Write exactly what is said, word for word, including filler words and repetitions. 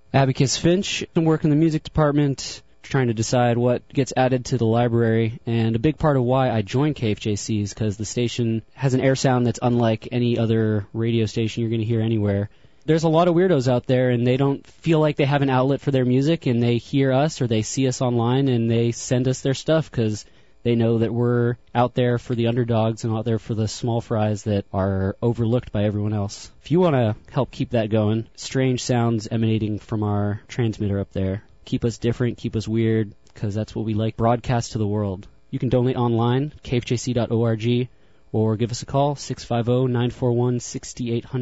Abacus Finch. I work in the music department, trying to decide what gets added to the library, and a big part of why I joined K F J C is because the station has an air sound that's unlike any other radio station you're going to hear anywhere. There's a lot of weirdos out there, and they don't feel like they have an outlet for their music, and they hear us or they see us online, and they send us their stuff because they know that we're out there for the underdogs and out there for the small fries that are overlooked by everyone else. If you want to help keep that going, strange sounds emanating from our transmitter up there, keep us different, keep us weird, because that's what we like. Broadcast to the world. You can donate online, k f j c dot org, or give us a call, six five zero, nine four one, six eight zero zero.